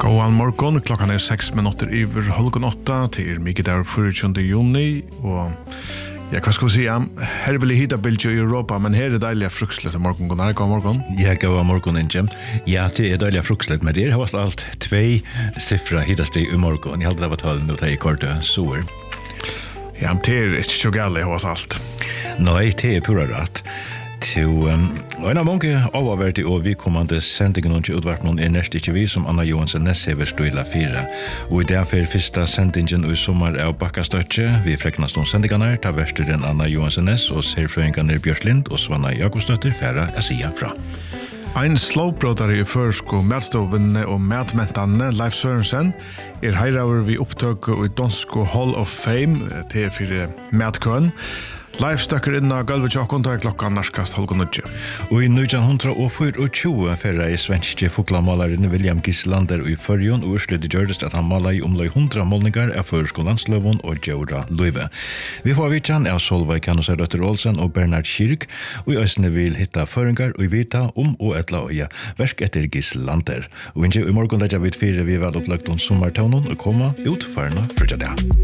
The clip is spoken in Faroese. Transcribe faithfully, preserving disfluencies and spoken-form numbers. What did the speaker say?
God morgon, klockan är sex minuter över halv åtta till mycket där fjortonde juni och ja, vad ska vi säga? Här vill jag hitta bild i Europa, men här är det dejliga fruktslöt morgon. God morgon, god morgon. Ja, god morgon, Inge. Ja, det är dejliga fruktslöt, men det har allt två siffror hittas det i morgon. Jag hade det var tal nu till korta sår. Ja, men det är inte så galet hos allt. Nej, det är pura rätt. Til, um, og en av mange avhverdig og vi kommande sendingen til utvart noen er nærmest ikke vi som Anna Johansen Nessever støyla fire. Og i dag for første sendingen i sommer av Bakkastøtje, vi freknast noen sendingene ta versturen Anna Johansen Ness og serfrøyngene Bjørslind og Svanna Jakobstøtter færa Asia fra. Ein slowbrotare i førsko matstovinne og matmentane, Leif Sørensen, er heiraver vi opptøk i Donsko Hall of Fame til fyrir matkøen. Leif støkker inn av gulvet tjokken til klokka narskast halvgonudje. Og i nitton tjuefire færre i svenske foklamalaren William Gislander i Førjon og urslutet gjørdes at han malet i omløy hundra målningar av førskolandsløven og Djora Løyve. Vi får vitjan av Solveig Kanusar Røtter Olsen og Bernhard Kirk, og i østene vil hitta føringar og vita om og etla øya verk etter Gislander. Og ikke i morgen legger vi fire vi vel opplagt om sommertøvnen og komme ut farna fra det.